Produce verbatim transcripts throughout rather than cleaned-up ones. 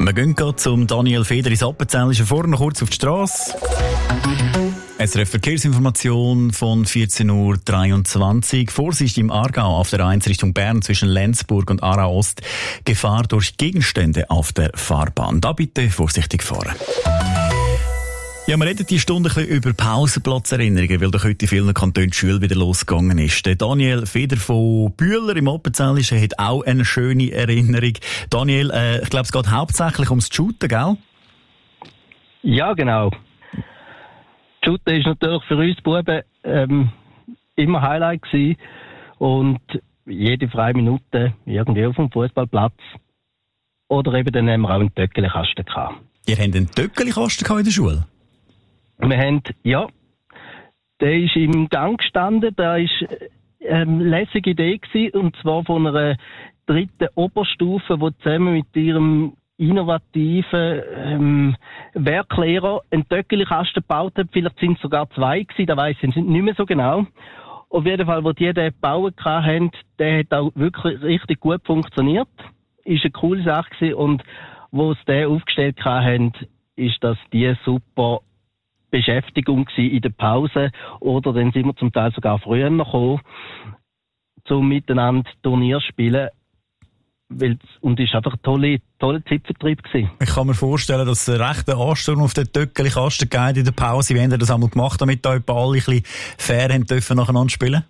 Wir gehen gerade zum Daniel Feder ins Appenzell. Ist er vorher noch kurz auf die Strasse? S R F Verkehrsinformation von vierzehn Uhr dreiundzwanzig. Vorsicht im Aargau auf der eins Richtung Bern zwischen Lenzburg und Aarau Ost. Gefahr durch Gegenstände auf der Fahrbahn. Da bitte vorsichtig fahren. Ja, wir reden die Stunde ein bisschen über Pausenplatzerinnerungen, weil doch heute in vielen Kantonen die Schule wieder losgegangen ist. Der Daniel Feder von Bühler im Appenzell hat auch eine schöne Erinnerung. Daniel, äh, ich glaube, es geht hauptsächlich ums Shooten, gell? Ja, genau. Shooten ist natürlich für uns Buben ähm, immer Highlight gewesen. Und jede freie Minute irgendwie auf dem Fußballplatz. Oder eben dann haben wir auch einen Töckeli-Kasten gehabt. Ihr habt einen Töckeli-Kasten in der Schule? Wir haben, ja, der ist im Gang gestanden, da war ähm, eine lässige Idee gewesen, und zwar von einer dritten Oberstufe, die zusammen mit ihrem innovativen ähm, Werklehrer einen Töckeli-Kasten gebaut hat. Vielleicht sind es sogar zwei gewesen, da weiss ich nicht mehr so genau. Auf jeden Fall, wo die den gebaut haben, der hat auch wirklich richtig gut funktioniert. Ist eine coole Sache gewesen, und wo sie den aufgestellt haben, ist das die super Beschäftigung in der Pause, oder dann sind wir zum Teil sogar früher noch gekommen, zum miteinander Turnier spielen, weil, und es war einfach ein toller, toller Zeitvertreib gewesen. Ich kann mir vorstellen, dass es einen rechten Ansturm auf den Töckeli-Kasten geht in der Pause. Wie habt ihr das einmal gemacht, damit da etwa alle ein bisschen fair haben dürfen nacheinander spielen?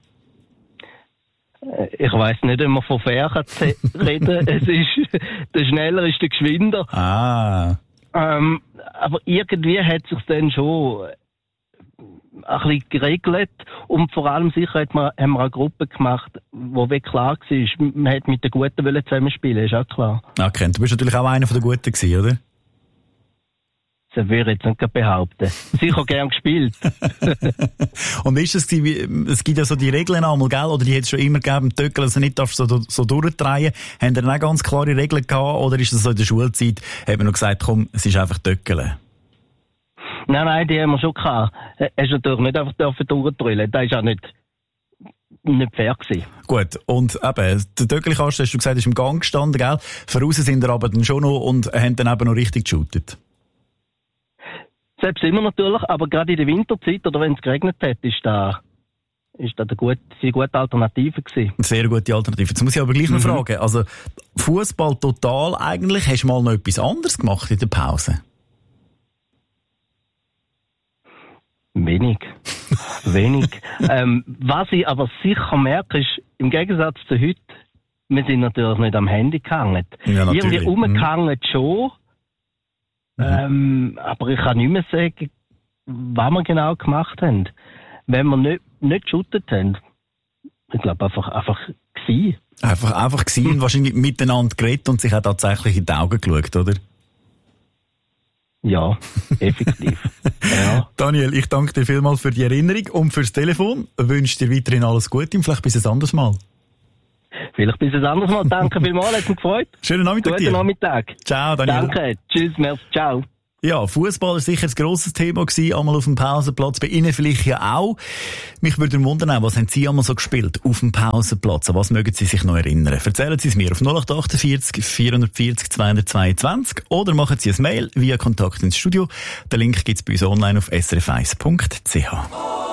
Ich weiss nicht, ob man von fair reden. Es ist, der Schneller ist der Geschwinder. Ah. Ähm, aber irgendwie hat sich dann schon ein bisschen geregelt, und vor allem sicher hat man, haben wir eine Gruppe gemacht, wo wirklich klar war, man hat mit den Guten zusammen spielen, ist auch klar. Okay, du bist natürlich auch einer von den Guten gewesen, oder? Das würde ich jetzt nicht behaupten. Sicher gern gespielt. Und ist es gewesen, es gibt ja so die Regeln einmal, gell? Oder die hat es schon immer gegeben, Töckel, also nicht darfst so, so durchdrehen. Haben ihr dann auch ganz klare Regeln gehabt? Oder ist das so in der Schulzeit, hat man noch gesagt, komm, es ist einfach Töckeln? Nein, nein, die haben wir schon gehabt. Hast du natürlich nicht einfach durchdrüllen. Das ist auch nicht, nicht fair gewesen. Gut. Und eben, der Töckeli-Kasten, hast du gesagt, ist im Gang gestanden, gell? Voraus sind ihr aber dann schon noch und haben dann eben noch richtig geshootet. Selbst immer natürlich, aber gerade in der Winterzeit oder wenn es geregnet hat, ist da, ist da eine gute, eine gute Alternative gewesen. Eine sehr gute Alternative. Jetzt muss ich aber gleich noch mhm. fragen, also Fußball total eigentlich, hast du mal noch etwas anderes gemacht in der Pause? Wenig. Wenig. ähm, was ich aber sicher merke, ist, im Gegensatz zu heute, wir sind natürlich nicht am Handy gehangen. Ja, irgendwie rumgehangen mhm. schon. Mhm. Ähm, aber ich kann nicht mehr sagen, was wir genau gemacht haben. Wenn wir nicht, nicht geshootet haben. Ich glaube, einfach, einfach gewesen. Einfach, einfach gewesen und wahrscheinlich miteinander geredet und sich auch tatsächlich in die Augen geschaut, oder? Ja, effektiv. Ja. Daniel, ich danke dir vielmals für die Erinnerung und fürs Telefon. Ich wünsche dir weiterhin alles Gute und vielleicht bis ein anderes Mal. Vielleicht bis ein anderes Mal. Danke vielmals, hat mich gefreut. Schönen Nachmittag Guten dir. Nachmittag. Ciao, Daniel. Danke. Tschüss, merci. Ciao. Ja, Fußball war sicher ein grosses Thema gewesen, einmal auf dem Pausenplatz. Bei Ihnen vielleicht ja auch. Mich würde wundern, was haben Sie einmal so gespielt auf dem Pausenplatz? An was mögen Sie sich noch erinnern? Erzählen Sie es mir auf null acht achtundvierzig vierhundertvierzig zweihundertzweiundzwanzig oder machen Sie ein Mail via Kontakt ins Studio. Den Link gibt es bei uns online auf s r f eins punkt c h.